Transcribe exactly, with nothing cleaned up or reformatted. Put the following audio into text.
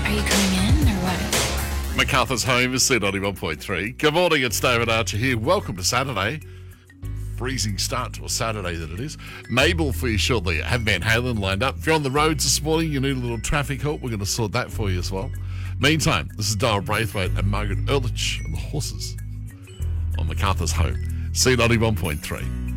Are you coming in or what? MacArthur's home is C ninety-one point three. Good morning, it's David Archer here. Welcome to Saturday. Freezing start to a Saturday that it is. Mabel for you shortly. I have Van Halen lined up. If you're on the roads this morning, you need a little traffic help, we're going to sort that for you as well. Meantime, this is Dara Braithwaite and Margaret Ehrlich and the Horses on MacArthur's home, C ninety-one point three.